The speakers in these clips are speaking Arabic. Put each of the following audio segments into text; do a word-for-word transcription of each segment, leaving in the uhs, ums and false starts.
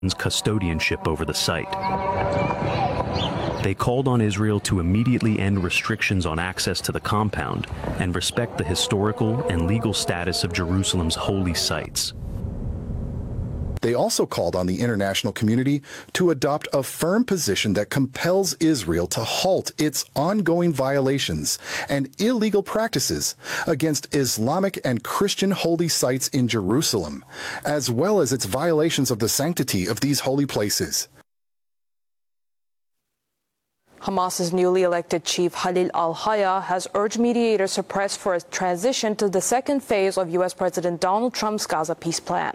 custodianship over the site. They called on Israel to immediately end restrictions on access to the compound and respect the historical and legal status of Jerusalem's holy sites. They also called on the international community to adopt a firm position that compels Israel to halt its ongoing violations and illegal practices against Islamic and Christian holy sites in Jerusalem, as well as its violations of the sanctity of these holy places. Hamas's newly elected chief Khalil al-Hayya has urged mediators to press for a transition to the second phase of U S President Donald Trump's Gaza peace plan.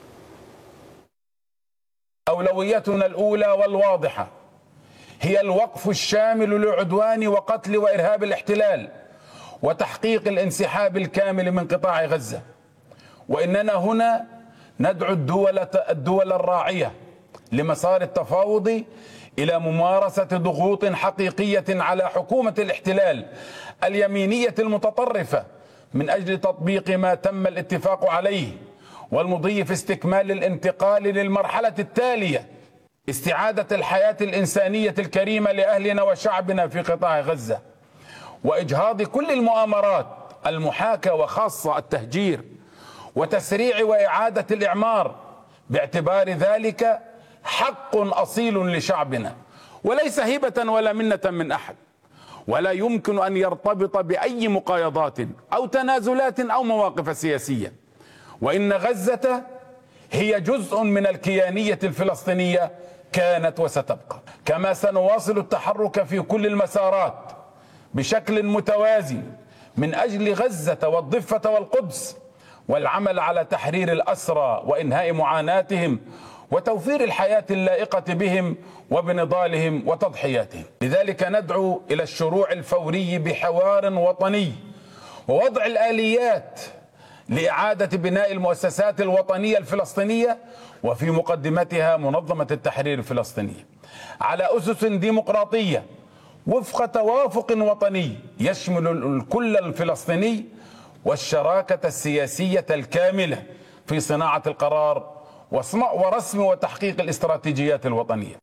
أولويتنا الأولى والواضحة هي الوقف الشامل لعدوان وقتل وإرهاب الاحتلال وتحقيق الانسحاب الكامل من قطاع غزة. وإننا هنا ندعو الدول الدول الراعية لمسار التفاوض إلى ممارسة ضغوط حقيقية على حكومة الاحتلال اليمينية المتطرفة من أجل تطبيق ما تم الاتفاق عليه والمضي في استكمال الانتقال للمرحلة التالية، استعادة الحياة الإنسانية الكريمة لأهلنا وشعبنا في قطاع غزة، وإجهاض كل المؤامرات المحاكاة وخاصة التهجير وتسريع وإعادة الإعمار، باعتبار ذلك حق أصيل لشعبنا وليس هبة ولا منة من أحد، ولا يمكن أن يرتبط بأي مقايضات أو تنازلات أو مواقف سياسية. وإن غزة هي جزء من الكيانية الفلسطينية كانت وستبقى، كما سنواصل التحرك في كل المسارات بشكل متوازي من أجل غزة والضفة والقدس، والعمل على تحرير الأسرى وإنهاء معاناتهم وتوفير الحياة اللائقة بهم وبنضالهم وتضحياتهم. لذلك ندعو إلى الشروع الفوري بحوار وطني ووضع الآليات لإعادة بناء المؤسسات الوطنية الفلسطينية وفي مقدمتها منظمة التحرير الفلسطينية على أسس ديمقراطية وفق توافق وطني يشمل الكل الفلسطيني والشراكة السياسية الكاملة في صناعة القرار ورسم وتحقيق الاستراتيجيات الوطنية.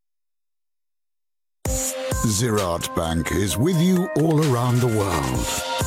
Ziraat Bank is with you all around the world.